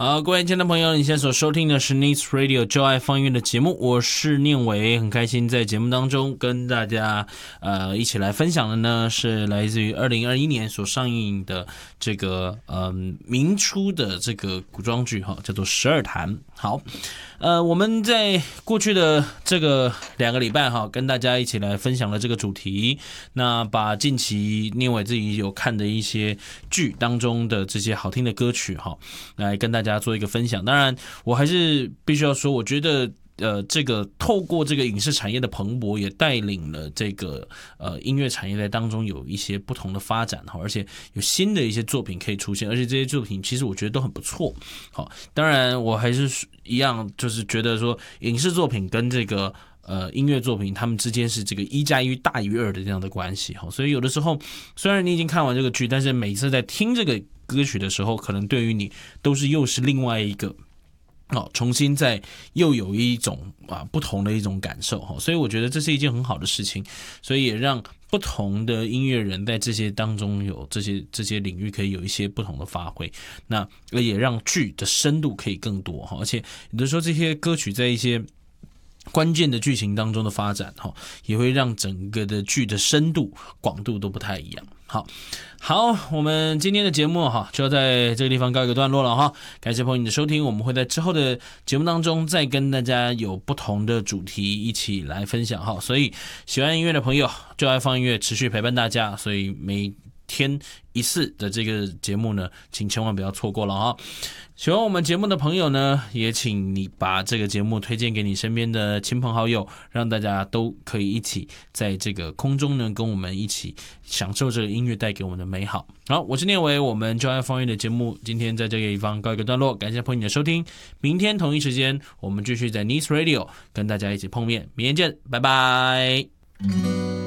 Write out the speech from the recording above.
好，各位亲爱的朋友，你现在所收听的是 Nice Radio 就爱放音乐的节目，我是念伟，很开心在节目当中跟大家一起来分享的呢是来自于2021年所上映的这个明初的这个古装剧哈，叫做《十二潭》。好，我们在过去的这个2个礼拜哈，跟大家一起来分享了这个主题，那把近期念伟自己有看的一些剧当中的这些好听的歌曲哈，来跟大家做一个分享。当然，我还是必须要说，我觉得这个透过这个影视产业的蓬勃，也带领了这个音乐产业在当中有一些不同的发展哈，而且有新的一些作品可以出现，而且这些作品其实我觉得都很不错。好，当然我还是一样，就是觉得说影视作品跟这个音乐作品，他们之间是这个1+1大于2的这样的关系哈，所以有的时候虽然你已经看完这个剧，但是每次在听这个歌曲的时候，可能对于你都是又是另外一个重新再又有一种不同的一种感受哈，所以我觉得这是一件很好的事情，所以也让不同的音乐人在这些当中有这些领域可以有一些不同的发挥，那也让剧的深度可以更多哈，而且有的时候这些歌曲在一些关键的剧情当中的发展也会让整个的剧的深度广度都不太一样。好，我们今天的节目就要在这个地方告一个段落了哈。感谢朋友你的收听，我们会在之后的节目当中再跟大家有不同的主题一起来分享哈。所以喜欢音乐的朋友就爱放音乐，持续陪伴大家，所以每天一次的这个节目呢，请千万不要错过了哈。喜欢我们节目的朋友呢，也请你把这个节目推荐给你身边的亲朋好友，让大家都可以一起在这个空中呢，跟我们一起享受这个音乐带给我们的美好。好，我是念伟，我们就爱放音乐的节目今天在这个地方告一个段落，感谢朋友你的收听，明天同一时间我们继续在 Nice Radio 跟大家一起碰面，明天见，拜拜。